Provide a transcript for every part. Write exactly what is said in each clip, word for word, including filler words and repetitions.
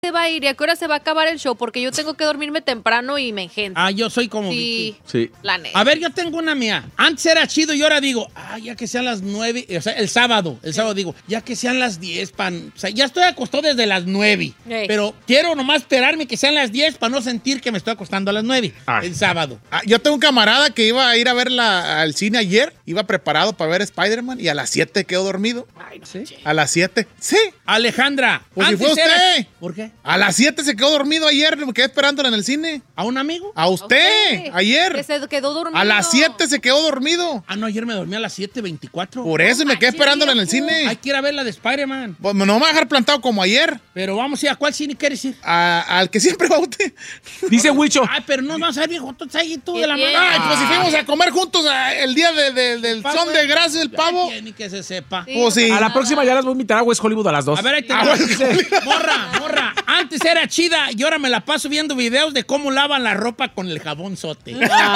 se va a ir y a qué hora se va a acabar el show, porque yo tengo que dormirme temprano y me engento. Ah, yo soy como Sí. Vicky. Sí. La neta. A ver, yo tengo una mía. Antes era chido y ahora digo, ah, ya que sean las nueve, o sea, el sábado, el sábado digo, ya que sean las diez, pan. O sea, ya estoy acostado desde las nueve, Ey. pero quiero nomás esperarme que sean las diez para no sentir que me estoy acostando a las nueve, Ay. el sábado. Ah, yo tengo un camarada que iba a ir a ver la, al cine ayer, iba preparado para ver Spider-Man y a las siete quedó dormido. ¿Sí? A las siete. Sí. Alejandra, Pues si antes fue era- usted. ¿Por qué? A las siete se quedó dormido ayer, me quedé esperándola en el cine. ¿A un amigo? A usted, ¿A usted? ayer. Que se quedó dormido. A las siete se quedó dormido. Ah, no, ayer me dormí a las siete veinticuatro. Por eso me quedé manches, esperándola en el viejo. cine. Hay que ir a ver la de Spider-Man. Pues no me va a dejar plantado como ayer. Pero vamos a ir, ¿a cuál cine quieres ir? A- al que siempre va usted. Dice Huicho. Ay, pero no vamos a ver, viejo, tú estás ahí tú de la Bien. mano. Ay, pues si fuimos a comer juntos a- el día de- de- del Pavo, son de gracias del pavo. Ay, ni que se sepa. Sí, Pues sí. no A la pasa próxima ya las voy a invitar a West Hollywood a las dos. A ver, ahí te Ah, va. bueno. Dice, morra, morra, antes era chida y ahora me la paso viendo videos de cómo lavan la ropa con el jabón sote.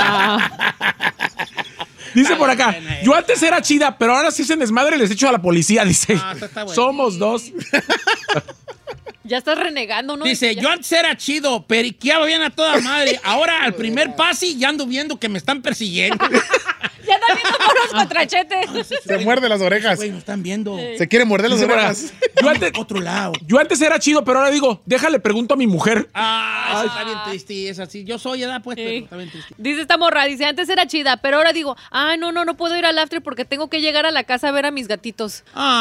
Dice por acá, buena, eh. yo antes era chida, pero ahora sí se desmadre y les echo a la policía, dice. Ah, está- está bueno. Somos dos. Ya estás renegando, ¿no? Dice, Ya- yo antes era chido, periqueaba bien a toda madre. Ahora al primer pasi ya ando viendo que me están persiguiendo. Ya están viendo por los contrachetes. Se muerde las orejas. Güey, nos están viendo. Se quiere morder las Dice por acá, orejas. yo antes, Otro lado. yo antes era chido, pero ahora digo, déjale, pregunto a mi mujer. Ah, eso está bien triste, es así. Yo soy edad, pues, pero Sí. está bien triste. Dice esta morra, dice, antes era chida, pero ahora digo, ah, no, no, no puedo ir al after porque tengo que llegar a la casa a ver a mis gatitos.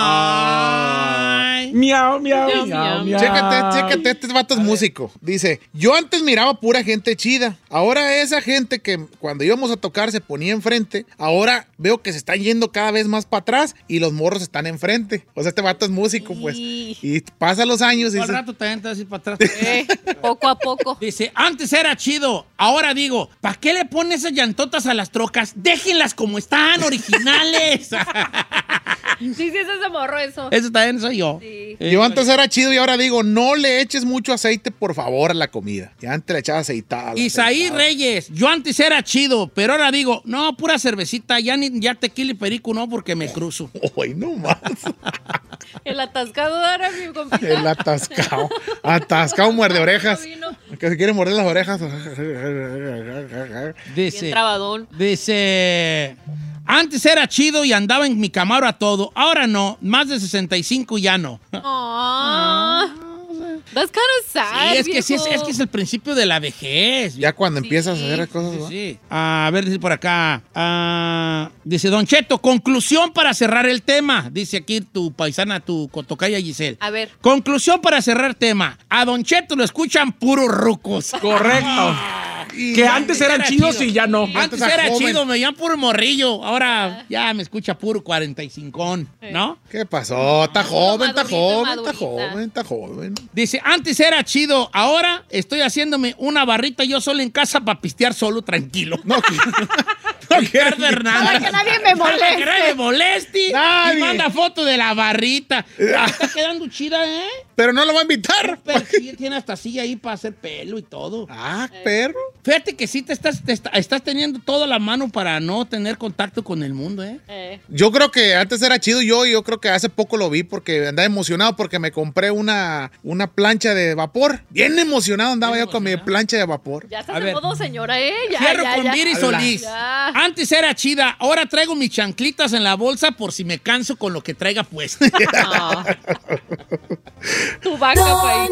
Ay. Miau, miau, Miau, miau, miau. miau. Chécate, chécate, este vato es músico. Dice, yo antes miraba pura gente chida. Ahora esa gente que cuando íbamos a tocar se ponía enfrente, ahora veo que se están yendo cada vez más para atrás y los morros están enfrente. O sea, este vato es músico, pues. Sí. Y pasa los años y Al dice, rato también te vas a ir para atrás. Eh, poco a poco. Dice, antes era chido, ahora digo, ¿para qué le ponen esas llantotas a las trocas? Déjenlas como están, originales. Sí, sí, eso se morro eso. Eso también soy yo. Sí. Eh, yo antes era chido y ahora digo, no le eches mucho aceite, por favor, a la comida. Y antes le echaba aceitada. Isaí aceitada. Reyes, yo antes era chido, pero ahora digo, no, pura cervecita, ya ni ya tequila y perico no, porque me cruzo. Ay, no más. El atascado ahora, mi compita. El atascado. Atascado muerde orejas. Vino. Que se quiere morder las orejas. Bien Dice, trabadón. dice, antes era chido y andaba en mi Camaro a todo, ahora no, más de sesenta y cinco ya no. Ah, that's kind of sad, Sí, es que, sí, es, viejo. es que es el principio de la vejez. Ya cuando Sí. empiezas a hacer cosas. Sí, ¿no? sí. A ver, dice por acá. Ah, dice Don Cheto, conclusión para cerrar el tema. Dice aquí tu paisana, tu cotocaya Giselle. A ver. Conclusión para cerrar tema. A Don Cheto lo escuchan puros rucos. Correcto. Que antes eran chidos y ya no. Antes Antes era joven. chido, me llaman puro morrillo. Ahora ya me escucha puro cuarenta y cinco, ¿no? ¿Qué pasó? Está joven, está madurita, joven, está madurita. joven, está joven. Dice, antes era chido, ahora estoy haciéndome una barrita yo solo en casa para pistear solo, tranquilo. No, que- Ricardo Hernández. Para que nadie me Para que nadie me moleste. moleste. Nadie. Y manda foto de la barrita. Está quedando chida, ¿eh? Pero no lo va a invitar. Pero sí, tiene hasta silla ahí para hacer pelo y todo. Ah, perro. Fíjate que sí te estás, te está- estás teniendo toda la mano para no tener contacto con el mundo, ¿eh? Eh, Yo creo que antes era chido yo y yo creo que hace poco lo vi porque andaba emocionado porque me compré una, una plancha de vapor. Bien emocionado andaba yo con mi plancha de vapor. ya estás A en ver. modo señora, ¿eh? Ya, Cierro ya, con ya. Viri Solís. Ya. Antes era chida, ahora traigo mis chanclitas en la bolsa por si me canso con lo que traiga puesto. No. Tu vaca, país.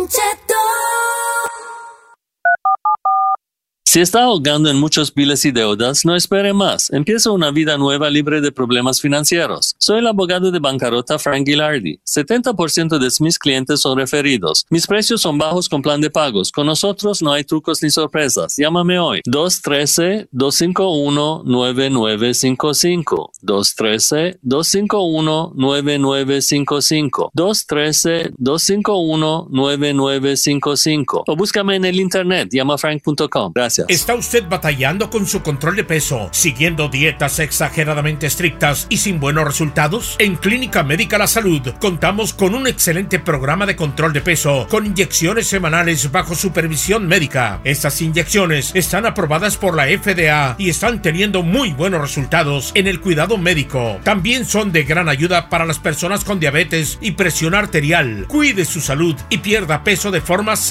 Si está ahogando en muchos biles y deudas, no espere más. Empieza una vida nueva libre de problemas financieros. Soy el abogado de bancarrota Frank Gilardi. setenta por ciento de mis clientes son referidos. Mis precios son bajos con plan de pagos. Con nosotros no hay trucos ni sorpresas. Llámame hoy. dos uno tres, dos cinco uno, nueve nueve cinco cinco. dos uno tres, dos cinco uno, nueve nueve cinco cinco. dos uno tres, dos cinco uno, nueve nueve cinco cinco. O búscame en el internet. llama frank punto com. Gracias. Gracias. ¿Está usted batallando con su control de peso, siguiendo dietas exageradamente estrictas y sin buenos resultados? En Clínica Médica La Salud contamos con un excelente programa de control de peso con inyecciones semanales bajo supervisión médica. Estas inyecciones están aprobadas por la F D A y están teniendo muy buenos resultados en el cuidado médico. También son de gran ayuda para las personas con diabetes y presión arterial. Cuide su salud y pierda peso de forma